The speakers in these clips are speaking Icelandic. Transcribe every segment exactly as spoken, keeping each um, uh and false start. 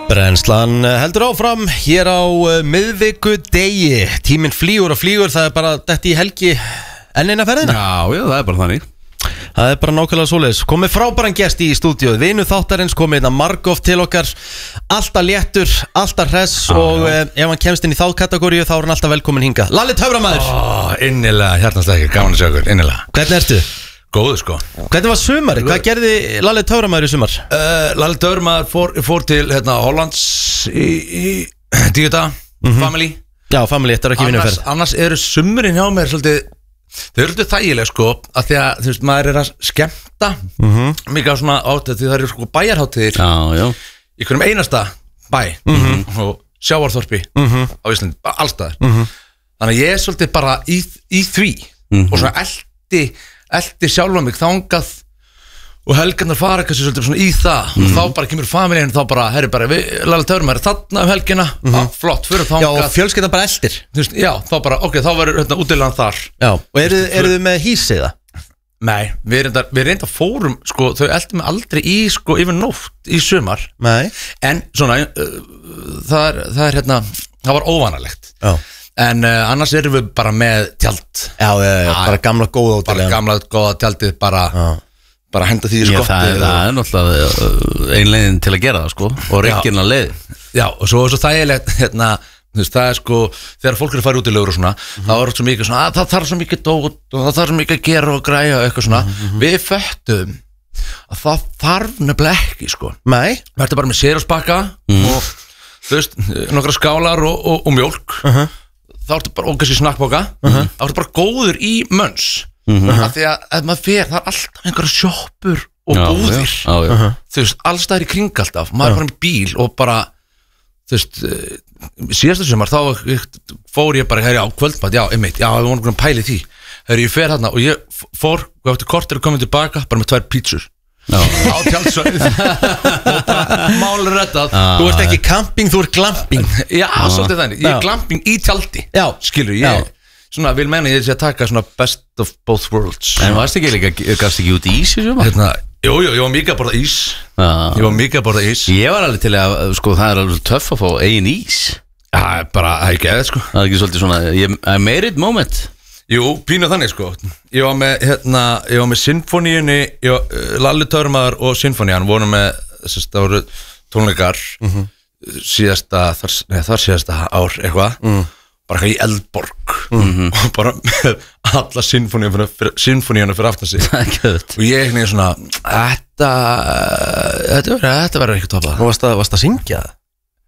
Brennslan heldur áfram hér á uh, miðvikudegi. Tíminn flýgur og flýgur, það er bara þetta í helgi enn eina ferðina. Já, já, það er bara þannig. Það er bara nákvæmlega svoleiðis. Komið frábæran gest í stúdíóið, vinu þáttarins, komið hérna Margoff til okkar. Alltaf léttur, alltaf hress ah, og uh, ef hann kemst inn í þá kategóriu þá er hann alltaf velkomin hingað. Lalli Töframaður. Ó, innilega, hjartans ekki, gaman að sjá ykkur, innilega. Hvernig ertu? Góðu sko. Hvernig var sumari? Hvað gerði Lalli Töframaður í sumar? Uh, Lalli Töframaður fór, fór til hérna, Hollands í, í tíu daga, mm-hmm. family. Já, family, þetta er ekki vinnuferð. Annars eru sumrin hjá mér svolítið, þau eru svolítið þægileg sko, að því að þú veist, maður er að skemmta mm-hmm. mikið á svona átöð, því það eru sko bæjarhátíðir í hverjum einasta bæ mm-hmm. og sjávarþorpi mm-hmm. á Íslandi, allstaðar. Mm-hmm. Þannig að ég er svolítið bara í, í því mm-hmm. og svona eldi eldi sjálfa mig þangað og helgarnar fara kannski svolítið svona í það mm. og þá bara kemur familjen þá bara, herri bara, við Lalli Töframaður þarna um helgina, mm-hmm. á, flott, fyrir þangað. Já, og fjölskyldan bara eldir. Þú veist, já, þá bara, ok, þá verður hérna útilegan þar. Já, og eru, eru þið með hýsið það? Nei, við reynda, við reynda fórum, sko, þau eldi mig aldrei í, sko, yfir nótt í sumar. Nei. En svona, uh, það er, það er hérna, það var óvanalegt. Já. En uh, annars erum við bara með tjald. Já, já, já, já bara gamla góða bara gamla góða tjaldið, bara já. Bara henda því í skottið. Það er, það er náttúrulega ein leiðin til að gera það sko og reikina leiðin. Já, og svo, svo þægilegt hérna, þú veist, það er sko þegar fólk er að fara út í lögur og svona mm-hmm. þá er þetta svo mikið svona, að það þarf svo mikið dót og það þarf svo mikið að gera og græja og eitthvað svona mm-hmm. Við föttum að það þarf nefnilega ekki sko. Nei. Við ættum bara með sérhásbakka mm. og þú veist, nokkra skálar og, og, og mjólk uh-huh. þá ertu bara, og kannski snakkboka uh-huh. þá ertu bara góður í mönns uh-huh. af því að ef maður fer, það er alltaf einhverja sjoppur og já, búðir já, já, já. Uh-huh. Þú veist, alls það er í kring alltaf maður er bara með bíl og bara þú veist, síðastu sumar þá fór ég bara, herri á kvöldmat já, einmitt, já, við vonum að pæli því herri, ég fer hérna og ég fór og eftir kortir að koma tilbaka, bara með tvær pítsur á tjaldsvæðið og bara málur reddað. Þú ert ekki camping, þú ert glamping. Já, svolítið þannig, ég er glamping í tjaldi já. Skilur, ég svona vil meina ég sé að taka svona best of both worlds. En varst ekki líka, gafst ekki út ís í sumar? Hérna, jú, jú, ég var mikið að borða ís já. Ég var mikið að borða ís. Ég var alveg til að, sko, það er alveg töff að fá eigin ís. Já, bara, það er ekki eða, sko. Það er ekki svolítið svona, ég, I made it moment. Jú, pínu þannig sko. Ég var með, hérna, ég var með Sinfoníunni, ég var, uh, Lalli Töframaður og Sinfonían voru með, þess að það voru tónleikar mm-hmm. síðasta, þar, nei, þar síðasta ár eitthvað, mm. bara eitthvað í Eldborg mm-hmm. og bara með alla Sinfoníuna fyrir, fyrir aftan sig og ég eitthvað svona, þetta, þetta verður, þetta verður ekki toppað. Og varst að, varst að syngja það?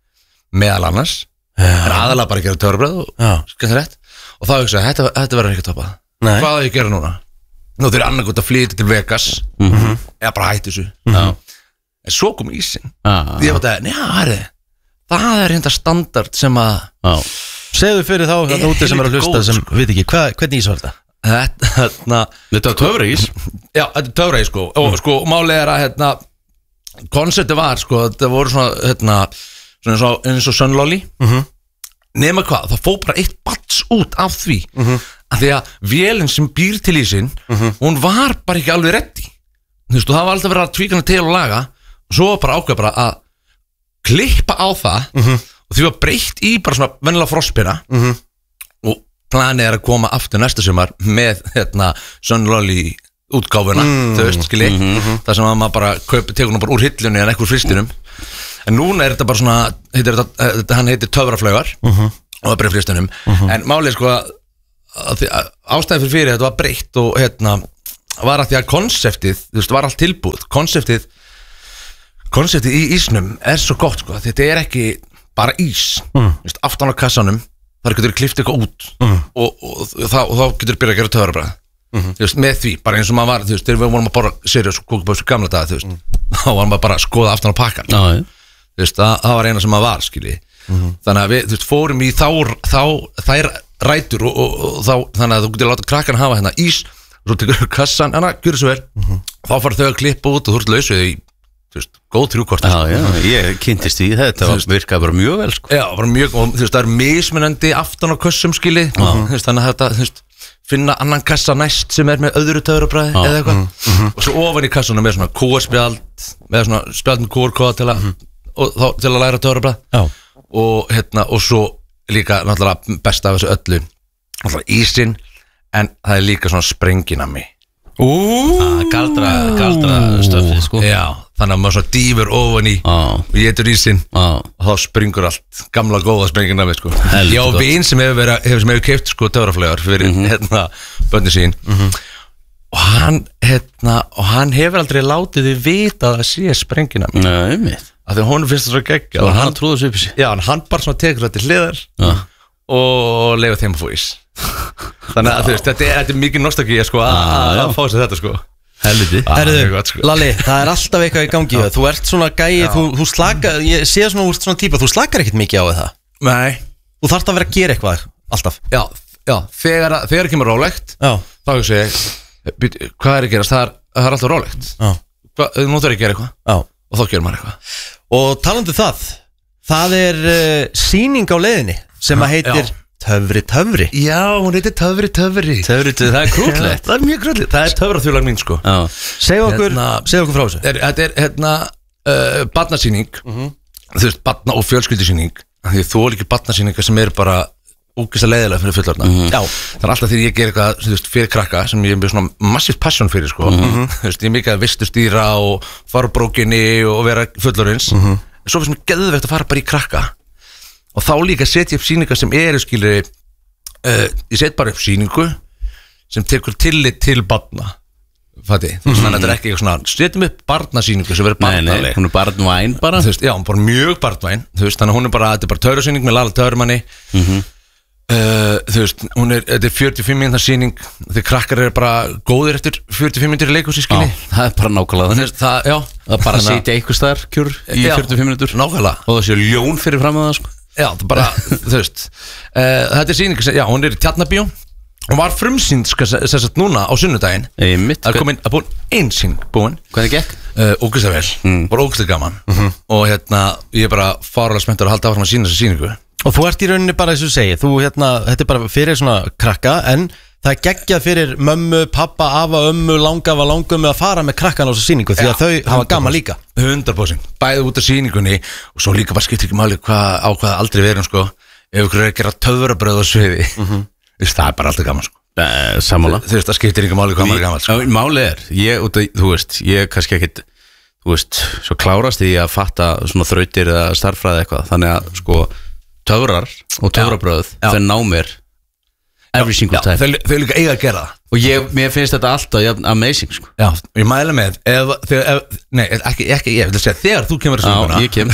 Meðal annars, en aðalega bara að gera töfrabröð og skemmt rétt. Og þá hugsa ég, þetta, þetta verður ekki að topa. Hvað á ég að gera núna? Nú þeir annarkot að flytja til Vegas mm-hmm. eða bara hætti þessu mm-hmm. En svo kom ísinn ah, Ég var þetta, njá, herri það er hérna standard sem að ah. Segðu fyrir þá þetta úti sem er að hlusta sem sko. Veit ekki, hva, hvernig ís var þetta? Þetta, hérna Þetta var töfraís? Já, þetta er töfraís sko og mm. sko, málið er að, hérna konceptið var, sko, þetta voru svona, hérna svona eins og, eins og Sunlolly mhm nema hvað, það fóð bara eitt bats út af því mm-hmm. af því að vélinn sem býr til ísinn mm-hmm. hún var bara ekki alveg reddi þú veist, og það var alltaf verið að tvíkana til og laga og svo var bara ákveð bara að klippa á það mm-hmm. og því var breytt í bara svona vennilega frostpinna mm-hmm. og planið er að koma aftur næsta sumar með hérna Sunlolly útgáfuna mm-hmm. þú veist, skilji mm-hmm. það sem að maður bara kaupi, tekur hún bara úr hillunni en ekkur fristinum en núna er þetta bara svona heitir þetta, hann heitir Töfraflaugar uh-huh. og það er bara fristunum uh-huh. en málið er sko að, að, að ástæðin fyrir fyrir þetta var breytt og hérna var að því að konseptið þú veist, var allt tilbúið konseptið konseptið í ísnum er svo gott sko þetta er ekki bara ís uh-huh. veist, aftan á kassanum þar getur klift eitthvað út uh-huh. og, og, og, og, þá, og þá getur byrjað að gera töfrabragð uh-huh. þú veist, með því, bara eins og maður var þú veist, þegar við vorum að borra seriós og kókuböðs gamla daga, þú veist, uh-huh. þá var maður bara að skoða aftan á pakkan uh-huh. Þú veist, það, það var eina sem maður var, skilji mm-hmm. Þannig að við, þú veist, fórum í þá, þá þær rætur og, og, og þá, þannig að þú getur láta krakkan hafa hérna ís og svo tekur kassan, enna, gjör svo vel mm-hmm. þá fara þau að klippa út og þú ert laus við í, þú veist, góð þrjúkort Já, já, ég kynntist því þetta og virkaði bara mjög vel, sko Já, bara mjög, og þú veist, það er mismunandi aftan á kössum, skilji mm-hmm. þú veist, þannig að þetta, þú veist finna annan kassa næst sem er með öðru töfrabragði ah, eða eitthvað mm-hmm. og svo ofan í kassunum með svona kúarspjald með svona spjald með kúarkóða til að mm-hmm. og, þá, til að læra töfrabragð og, hérna, og svo líka náttúrulega besta af þessu öllu náttúrulega ísinn, en það er líka svona sprenginami. Úúúú Galdra, galdra stöfið sko. Já, þannig að maður svo dýfur ofan í ah. og getur ísinn ah. og þá springur allt gamla góða sprenginami sko. Já, vin sem hefur, vera, hefur, sem hefur keypt sko töfraflögar fyrir mm -hmm. hérna bönni sín mm -hmm. og hann hérna, og hann hefur aldrei látið þið vita að það sé sprenginami. Nei, mitt af því að hún finnst það svo gegg og hann trúður svo upp í sig. Já, hann bara svona tekur þetta til hliðar ja. og leifir þeim að fá ís. Þannig að þú veist, þetta er, þetta er mikið nostalgía sko að fá sér þetta sko. Helviti. Herðu, sko. Lalli, það er alltaf eitthvað í gangi. Já. Þú ert svona gæi, þú, þú slakar, ég sé svona úr svona típa, þú slakar ekkert mikið á það. Nei. Þú þarft að vera að gera eitthvað, alltaf. Já, já, þegar, þegar það kemur rólegt, já. Þá hugsa ég, hvað er að gerast, það er, það er alltaf rólegt. Já. Hva, nú þarf ég að gera eitthvað. Já. Og þá gerir maður eitthvað. Og talandi það, það er uh, sýning á leiðinni sem að heitir já. Töfri, töfri. Já, hún heitir Töfri, töfri. Töfri, töfri, það er krúllegt. Það er mjög krúllegt, það er töfraþjóðlag mín sko. Segð okkur, hérna, segð okkur frá þessu. Þetta er hérna uh, barnasýning, uh -huh. þú veist, barna- og fjölskyldusýning. Því þú er ekki barnasýningar sem er bara ógeðslega leiðilega fyrir fullorðna. Uh -huh. Já, það er alltaf því ég ger eitthvað, þú veist, fyrir krakka sem ég er með svona massíft passion fyrir sko. Uh -huh. Þú veist, ég er mikið að vistustýra og fara á brókinni og vera fullorðins. Uh -huh. Svo finnst mér geðveikt að fara bara í krakka. Og þá líka setja upp sýningar sem eru skilur uh, ég set bara upp sýningu sem tekur tillit til barna fæti, mm -hmm. þannig að þetta er ekki eitthvað svona setjum upp barnasýningu sem verður barnaleg. Nei, nei, hún er barnvæn bara. Þú veist, já, hún er bara mjög barnvæn, þú veist, þannig að hún er bara, þetta er bara töfrasýning með Lalla Töframanni. mm -hmm. uh, Þú veist, hún er, þetta er fjörutíu og fimm mínútna sýning, þegar krakkar eru bara góðir eftir fjörutíu og fimm mínútur í leikhúsi skilji. Það er bara nákvæmlega þannig. Það, já, það bara að setja einhver staðar kjur í fjörutíu og fimm mínútur. Nákvæmlega. Og það sé ljón fyrir fram að það sko. Já, það bara, þú veist uh, þetta er sýning, já, hún er í Tjarnabíó. Hún var frumsýnd, sem sagt núna á sunnudaginn. Einmitt. Það er komin, að búin einn sýning búin. Hvernig gekk? Uh, ógeðslega vel, mm. bara ógeðslega gaman. mm -hmm. Og hérna, ég er bara fárlega spenntur að halda áfram að sína þessu sýningu. Og þú ert í rauninni bara eins og segir, þú hérna, þetta er bara fyrir svona krakka, en það er geggjað fyrir mömmu, pappa, afa, ömmu, langafa, langömmu að fara með krakkan á þessu sýningu, því að ja, þau hafa gaman líka. hundra prósent, bæði út af sýningunni og svo líka bara skiptir ekki máli hvað á hvað aldrei verum sko, ef ykkur er að gera töfrabröð á sviði, mm -hmm. það er bara alltaf gaman sko. Uh, Sammála. Þú veist, það skiptir ekki máli hvað maður er gaman sko. Máli er, ég, út af, þú veist, ég er kannski ekkit, þú veist, svo klárast því að fatta svona þrautir eða starffræði eitthvað, þannig að sko töfrar og töfrabröð þau ná mér every single time. Þau, þau líka eiga að gera það. Og ég, mér finnst þetta alltaf ja, amazing sko. Já, ég mæla með ef, þegar, ef, nei, ekki, ekki ég vil segja, þegar þú kemur að sýninguna. Já, ég kem.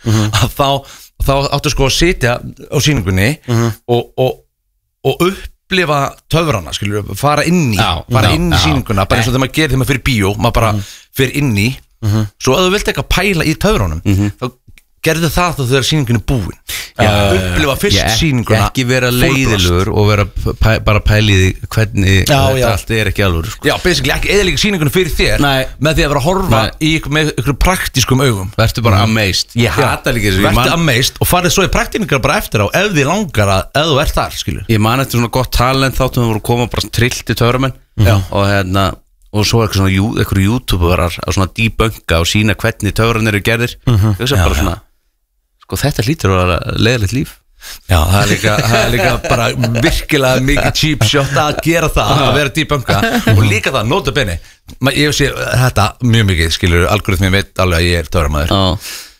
þá, þá áttu sko að sitja á sýningunni uh -huh. og, og, og upplifa töfrana, skilur, fara inn í já, fara já, inn í já, sýninguna, bara eins og þegar maður gerir þegar maður fyrir bíó, maður bara uh -huh. fyrir inn í uh -huh. svo að þú vilt eitthvað pæla í töfrunum uh -huh. þá gerðu það þá þegar sýningunni er búin. Já, upplifa fyrst ég, sýninguna. Ekki vera leiðilegur og vera pæ, bara pæliði hvernig já, já. allt er ekki alveg sko. Já, basically ekki eðalega sýningunni fyrir þér. Nei. Með því að vera að horfa Nei. í ykkur, með ykkur praktískum augum. Vertu bara mm. amazed. Ég hata líka þessu. Vertu man... amazed og farið svo í praktíningar bara eftir á ef þið langar að, ef þú ert þar, skilur. Ég man eftir svona gott talent þáttum að voru að koma bara trillti töframenn mm. og hérna og svo eitthvað svona eitthvað YouTuberar að svona debunka og sína hvernig töfran eru gerðir. Mm -hmm. Þess að bara svona sko þetta hlýtur að vera leiðilegt líf. Já, það er líka, það er líka bara virkilega mikið cheap shot að gera það að vera debunka og líka það, nota bene ég sé þetta mjög mikið, skilur algoritmi veit alveg að ég er töframæður oh.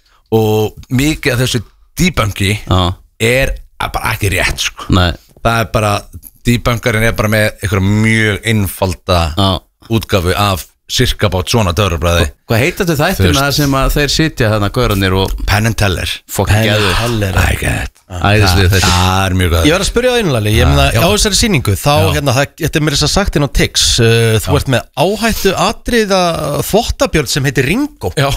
og mikið af þessu debunki oh. er bara ekki rétt sko. Nei. Það er bara, debunkarinn er bara með eitthvað mjög einfalda oh. útgafu af cirka bát svona töfrabræði. Hvað heitir þetta þættina sem að þeir sitja þarna gaurarnir og Penn and Teller. Penn and Teller. Æðislega þetta. Það er mjög gæð. Ég var að spyrja á einlega, ég meina á þessari sýningu þá hérna, það, þetta er mér þess að sagt inn á Tix uh, þú já. ert með áhættu atriða þvottabjörn sem heitir Ringo. Já.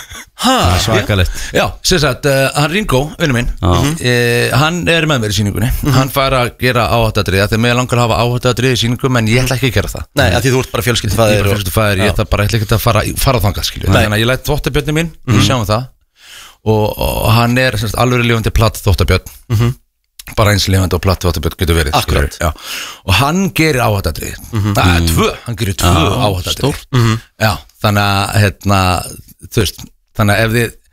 Ha, svakalegt. Já, sem sagt, uh, hann Ringo, vinnu minn uh, hann er með mér í sýningunni uh -huh. hann fær að gera áhættadriða þegar mér langar að hafa áhættadriða í sýningum en ég ætla ekki að gera það. Nei, af því þú ert bara fjölskyldufæðir. Ég er bara fjölskyldufæðir, ég ætla bara ekki að fara, fara á þangað, skilju. Þannig að ég læt þvottabjörni minn, uh -huh. við sjáum það og, og hann er sagt, alveg lifandi platt þvottabjörn uh -huh. bara eins lifandi og platt þvottabjörn getur verið. Akkurat. Já. Og hann gerir áhættadrið uh -huh. það er tvö, hann gerir tvö uh, áhættadrið uh -huh. Já, þannig að hérna, þú veist, þannig að ef þið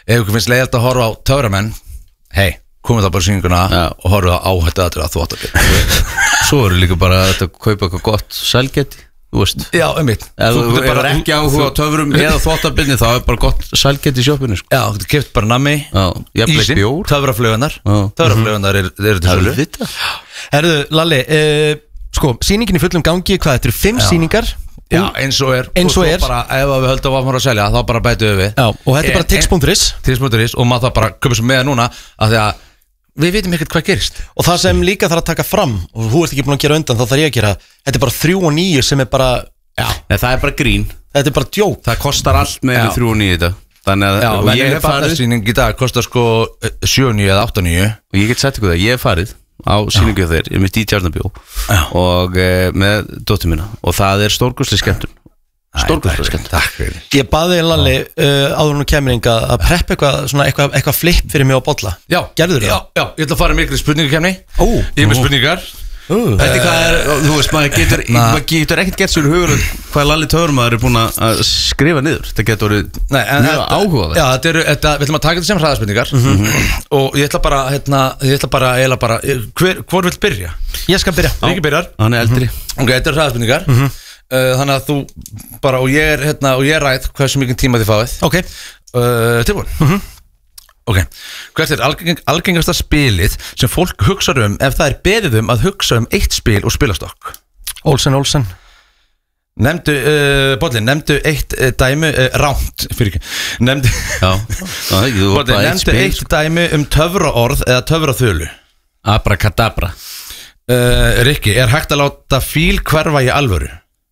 ef ykkur finnst leiðalt að horfa á töframenn, hei, komið það bara sýninguna ja. Og horfa á áhættu aðrið að þvottabirni. Svo eru líka bara að kaupa eitthvað gott sælgæti, þú veist. Já, einmitt. Ef þú er bara ekki áhuga á töfrum eða þvottabirni, þá er bara gott sælgæti í sjoppinu, sko. Já, þú keypt bara nammi, ísinn, töfraflögunar, töfraflögunar eru til sölu. Herðu, Lalli, uh, sko, sýningin í fullum gangi, hvað, þetta eru fimm sýningar? Já, eins og er, eins og, og er. Bara, ef við höldum að fara að selja, þá bara bætum við Já, og þetta er bara tix punktur is tix punktur is og maður það bara köpum svo með núna að því að við veitum ekkert hvað gerist. Og það sem líka þarf að taka fram, og þú ert ekki búin að gera undan, þá þarf ég að gera, þetta er bara þrjú og níu sem er bara, já, Nei, það er bara grín. Þetta er bara djók. Það kostar allt með þrjú og níu þetta. Þannig að, já, og ég hef farið sýning í dag, kostar sko sjö og níu eða átta og níu. Og ég get sett ykkur það, ég hef farið á sýningu þeir, ég er mitt í Tjarnabjó og e, með dóttur mína og það er stórkostlega skemmtun. Stórkostlega skemmtun. Ég baði Lalli uh, áður nú kemur inga að preppa eitthvað svona eitthvað eitthvað flip fyrir mig á bolla. Já, gerður það? Já, já, ég ætla að fara með ykkur spurningakefni. Ó, ég er með spurningar. Þetta er hvað er, þú veist, maður getur, maður getur ekkert gert sér hugur hvað Lalli Töframaður er búin að skrifa niður. Þetta getur mjög áhugað. Já, þetta eru, þetta, við ætlum að taka þetta sem hraðaspurningar mm-hmm. og ég ætla bara, hérna, ég ætla bara, ég ætla bara, hver, hvor vill byrja? Ég skal byrja. Riki byrjar. Hann er eldri. Ok, þetta eru hraðaspurningar. Mm-hmm. uh, þannig að þú bara, og ég er, hérna, og ég er ræð hversu mikið tíma þið fáið. Ok. Uh, tilbúin. Mhm. Ok, hvert er algeng, algengasta spilið sem fólk hugsa um ef það er beðið um að hugsa um eitt spil og spilastokk? Olsen, Olsen. Nefndu, uh, Bollin, nefndu eitt uh, dæmi, uh, rámt, fyrir ekki, nefndu, Bollin, nefndu eitt dæmi um töfraorð eða töfraþölu. Abracadabra. Uh, Rikki, er hægt að láta fíl hverfa í alvöru?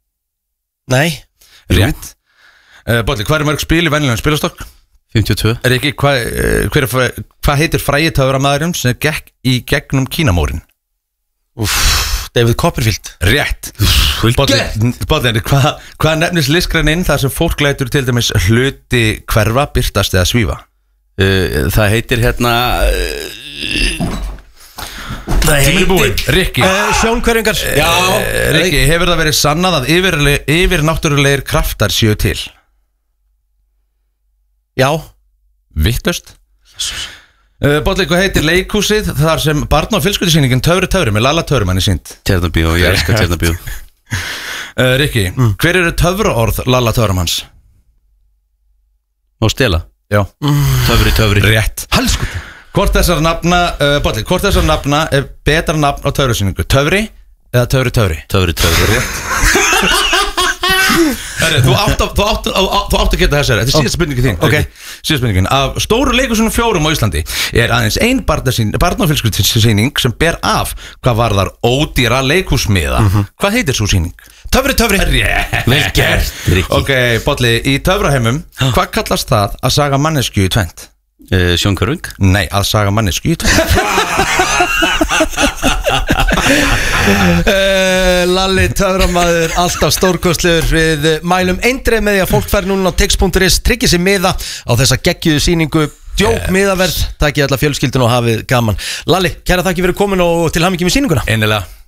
Nei. Rétt. Uh, Bollin, hvað er mörg spil í venjulegum spilastokk? fimmtíu og tvö. Er ekki, hvað hva, hva heitir frægi töframæðurinn sem gekk í gegnum Kínamúrin? Uff, David Copperfield. Rétt. Bóðin, hvað hva nefnist listgreininn þar sem fólk lætur til dæmis hluti hverfa, birtast eða svífa? Uh, það heitir hérna uh, Það heitir Rikki uh, Sjónkverjungar. Já, uh, Rikki, hefur það verið sannað að yfir, yfir náttúrulegir kraftar séu til? Já. Vittlust. uh, Bolli, hvað heitir leikhúsið þar sem barna- og fjölskyldusýningin Töfri Töfri með Lalla Töfrimann í sýnd? Tjarnabjó, ég elskar Tjarnabjó. uh, Rikki, mm. hver eru töfraorð Lalla Töfrimanns? Má stela? Já. mm. Töfri Töfri. Rétt. Halskut. Hvort þessar nafna, uh, Bolli, hvort þessar nafna er betra nafn á töfrasýningu? Töfri eða Töfri Töfri? Töfri Töfri. Rétt. Herri, þú átt að, þú átt að, þú átt að geta þessari. Þetta er síðast spurningin þín. Ok. Síðast spurningin. Af stóru leikhúsunum fjórum á Íslandi er aðeins ein barna- og fjölskyldusýning sem ber af hvað varðar ódýra leikhúsmiða. Mm-hmm. Hvað heitir svo sýning? Töfri, Töfri. Vel gert, Rikki. Ok, Bolli, í töfraheimum, hvað kallast það að saga mannesku í tvennt? Uh, Sjónkörving? Nei, að saga mannesku í tvennt. uh, Lalli Töframaður, alltaf stórkostlegur. Við mælum eindreið með því að fólk fær núna á tix punktur is, tryggir sér miða á þessa geggjuðu sýningu, djók yes. miðaverð. Takk í alla fjölskyldun og hafið gaman. Lalli, kæra þakki fyrir komin og til hamingju með sýninguna. Einnilega.